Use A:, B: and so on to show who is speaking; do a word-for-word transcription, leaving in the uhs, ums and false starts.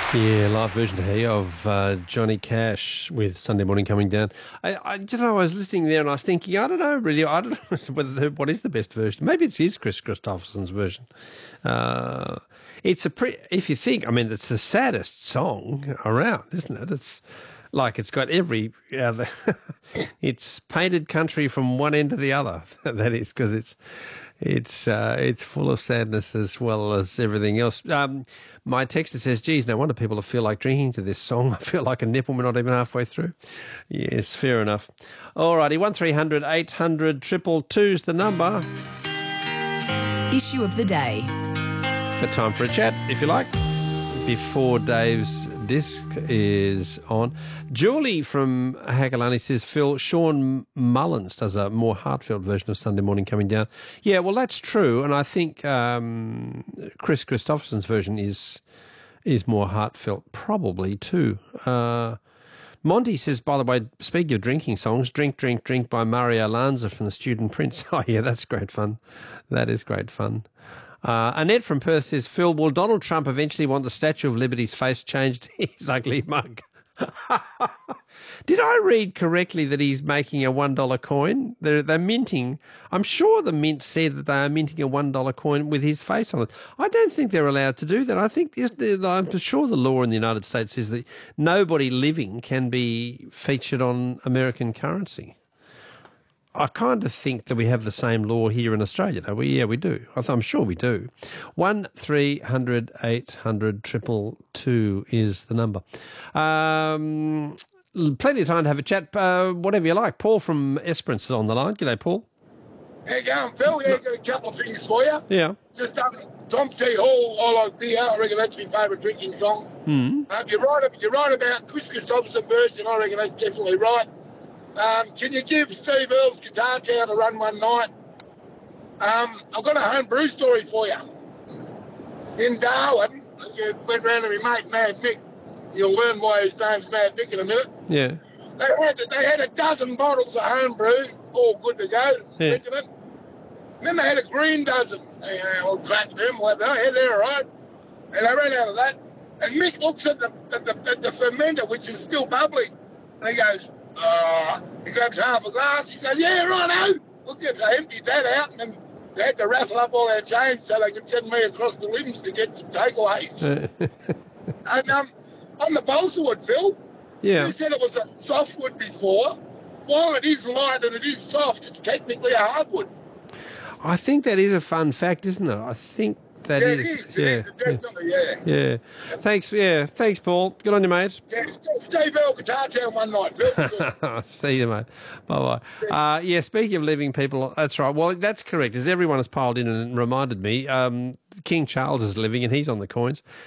A: Yeah, live version here of uh, Johnny Cash with Sunday Morning Coming Down. I, I, you know, I was listening there and I was thinking, I don't know, really, I don't know whether the, what is the best version. Maybe it is Chris Christopherson's version. Uh, it's a pre. If you think, I mean, it's the saddest song around, isn't it? It's like it's got every. Uh, it's painted country from one end to the other. That is because it's. It's uh, it's full of sadness as well as everything else. Um, my texter says, geez, no wonder people feel like drinking to this song. I feel like a nipple. We're not even halfway through. Yes, fair enough. All righty, one three hundred eight hundred two two is the number.
B: Issue of the day.
A: Got time for a chat, if you like, before Dave's disc is on. Julie from Hakalani says, Phil, Sean Mullins does a more heartfelt version of Sunday Morning Coming Down. Yeah, well, that's true, and I think um, Chris Christopherson's version is is more heartfelt, probably, too. Uh, Monty says, by the way, speaking of drinking songs, Drink, Drink, Drink by Mario Lanza from The Student Prince. Oh, yeah, that's great fun. That is great fun. Uh, Annette from Perth says, Phil, will Donald Trump eventually want the Statue of Liberty's face changed to his ugly mug? Did I read correctly that he's making a one dollar coin? They're, they're minting. I'm sure the mint said that they are minting a one dollar coin with his face on it. I don't think they're allowed to do that. I think, I'm sure the law in the United States says that nobody living can be featured on American currency. I kind of think that we have the same law here in Australia, don't we? Yeah, we do. I'm sure we do. One three hundred eight hundred triple two is the number. Um, plenty of time to have a chat, uh, whatever you like. Paul from Esperance is on the line. G'day, Paul.
C: How you going, Phil? Yeah, got a couple of things for you.
A: Yeah.
C: Just um, Tom T. Hall, I Like Beer. I reckon that's my favourite drinking song.
A: Mm.
C: Um, you're right. You're right about Chris Christopherson version. I reckon that's definitely right. Um, can you give Steve Earle's Guitar Town a run one night? Um, I've got a home brew story for you. In Darwin, I went round to my mate Mad Mick. You'll learn why his name's Mad Mick in a minute.
A: Yeah.
C: They had they had a dozen bottles of home brew, all good to go,
A: Yeah.
C: drinking it. And then they had a green dozen. They uh, all cracked them, like, oh, yeah, they're all right. And they ran out of that. And Mick looks at the, at the, at the fermenter, which is still bubbly, and he goes, Uh, he grabs half a glass. He says, yeah, righto. Look at, they emptied that out, and then they had to wrestle up all our change so they could send me across the limbs to get some takeaways. And um, on the balsa wood, Phil,
A: Yeah.
C: you said it was a softwood before. While it is light and it is soft, it's technically a hardwood.
A: I think that is a fun fact, isn't it? I think that
C: yeah,
A: is.
C: it is.
A: Yeah.
C: It is, definitely, yeah.
A: Yeah. yeah. Thanks. Yeah. Thanks, Paul. Good on you, mate.
C: Yeah, Steve Earle Guitar Town one night, Phil.
A: See you, mate. Bye bye. Uh, yeah, speaking of living people, that's right. Well, that's correct. As everyone has piled in and reminded me, um, King Charles is living and he's on the coins.